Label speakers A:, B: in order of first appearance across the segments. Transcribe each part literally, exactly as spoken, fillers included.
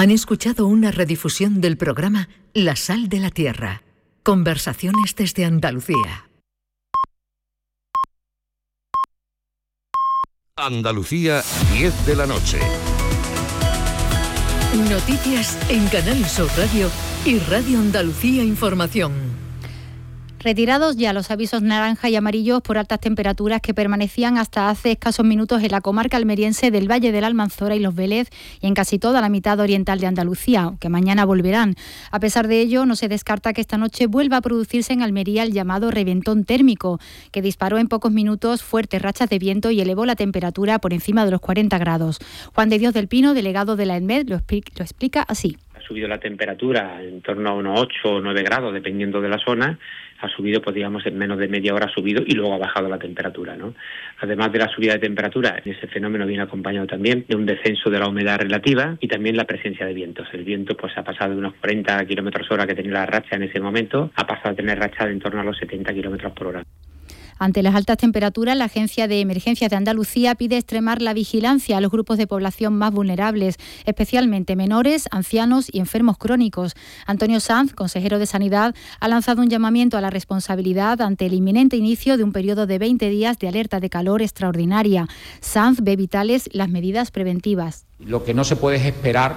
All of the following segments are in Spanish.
A: Han escuchado una redifusión del programa La Sal de la Tierra. Conversaciones desde Andalucía.
B: Andalucía, diez de la noche.
A: Noticias en Canal Sur Radio y Radio Andalucía Información.
C: Retirados ya los avisos naranja y amarillos por altas temperaturas que permanecían hasta hace escasos minutos en la comarca almeriense del Valle de la Almanzora y Los Vélez y en casi toda la mitad oriental de Andalucía, que mañana volverán. A pesar de ello, no se descarta que esta noche vuelva a producirse en Almería el llamado reventón térmico, que disparó en pocos minutos fuertes rachas de viento y elevó la temperatura por encima de los cuarenta grados. Juan de Dios del Pino, delegado de la ENMED, lo explica, lo explica así.
D: Ha subido la temperatura en torno a unos ocho o nueve grados, dependiendo de la zona. Ha subido, pues digamos, en menos de media hora ha subido y luego ha bajado la temperatura, ¿no? Además de la subida de temperatura, ese fenómeno viene acompañado también de un descenso de la humedad relativa y también la presencia de vientos. El viento pues ha pasado de unos cuarenta kilómetros hora que tenía la racha en ese momento, ha pasado a tener racha de en torno a los setenta kilómetros por hora.
C: Ante las altas temperaturas, la Agencia de Emergencias de Andalucía pide extremar la vigilancia a los grupos de población más vulnerables, especialmente menores, ancianos y enfermos crónicos. Antonio Sanz, consejero de Sanidad, ha lanzado un llamamiento a la responsabilidad ante el inminente inicio de un periodo de veinte días de alerta de calor extraordinaria. Sanz ve vitales las medidas preventivas.
E: Lo que no se puede es esperar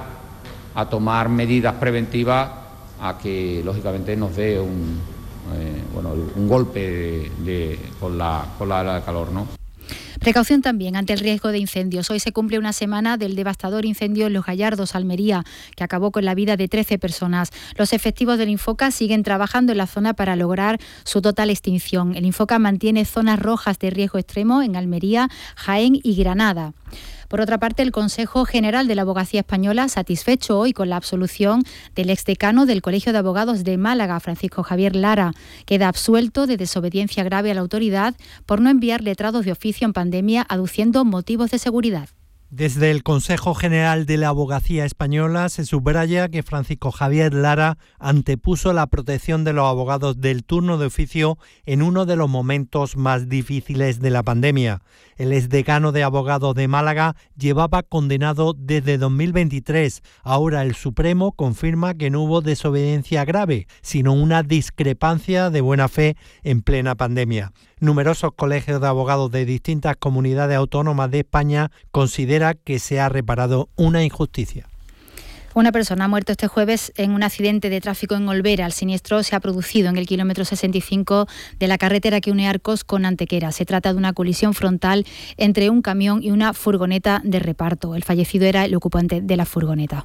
E: a tomar medidas preventivas a que, lógicamente, nos dé un... Eh, bueno, un golpe de, de, con, la, con la, la calor, ¿no?
C: Precaución también ante el riesgo de incendios. Hoy se cumple una semana del devastador incendio en Los Gallardos, Almería, que acabó con la vida de trece personas. Los efectivos del Infoca siguen trabajando en la zona para lograr su total extinción. El Infoca mantiene zonas rojas de riesgo extremo en Almería, Jaén y Granada. Por otra parte, el Consejo General de la Abogacía Española, satisfecho hoy con la absolución del exdecano del Colegio de Abogados de Málaga, Francisco Javier Lara, queda absuelto de desobediencia grave a la autoridad por no enviar letrados de oficio en pandemia aduciendo motivos de seguridad.
F: Desde el Consejo General de la Abogacía Española se subraya que Francisco Javier Lara antepuso la protección de los abogados del turno de oficio en uno de los momentos más difíciles de la pandemia. El exdecano de abogados de Málaga llevaba condenado desde dos mil veintitrés. Ahora el Supremo confirma que no hubo desobediencia grave, sino una discrepancia de buena fe en plena pandemia. Numerosos colegios de abogados de distintas comunidades autónomas de España consideran que se ha reparado una injusticia.
C: Una persona ha muerto este jueves en un accidente de tráfico en Olvera. El siniestro se ha producido en el kilómetro sesenta y cinco de la carretera que une Arcos con Antequera. Se trata de una colisión frontal entre un camión y una furgoneta de reparto. El fallecido era el ocupante de la furgoneta.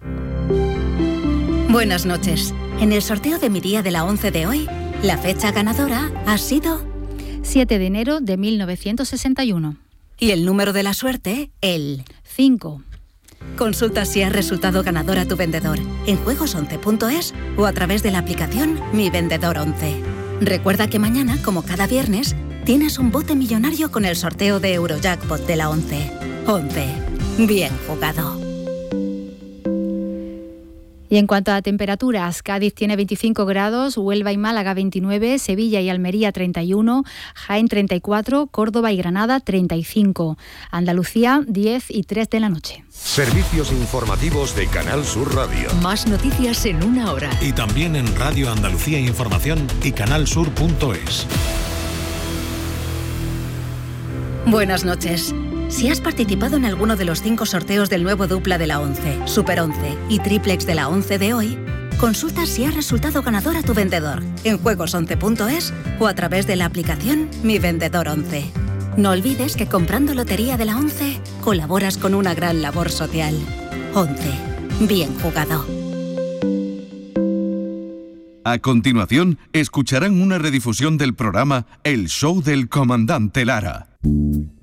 G: Buenas noches. En el sorteo de mi día de la once de hoy, la fecha ganadora ha sido
C: siete de enero de mil novecientos sesenta y uno.
G: Y el número de la suerte, el
C: cinco.
G: Consulta si has resultado ganador a tu vendedor en juegos once punto es o a través de la aplicación Mi Vendedor once. Recuerda que mañana, como cada viernes, tienes un bote millonario con el sorteo de Eurojackpot de la once. once. Bien jugado.
C: Y en cuanto a temperaturas, Cádiz tiene veinticinco grados, Huelva y Málaga veintinueve, Sevilla y Almería treinta y uno, Jaén treinta y cuatro, Córdoba y Granada treinta y cinco, Andalucía diez y tres de la noche.
B: Servicios informativos de Canal Sur Radio.
A: Más noticias en una hora.
H: Y también en Radio Andalucía Información y canalsur punto es.
G: Buenas noches. Si has participado en alguno de los cinco sorteos del nuevo dupla de la once, Super once y Triplex de la once de hoy, consulta si has resultado ganador a tu vendedor en juegos once punto es o a través de la aplicación Mi Vendedor once. No olvides que comprando Lotería de la once colaboras con una gran labor social. once. Bien jugado.
I: A continuación, escucharán una redifusión del programa El Show del Comandante Lara.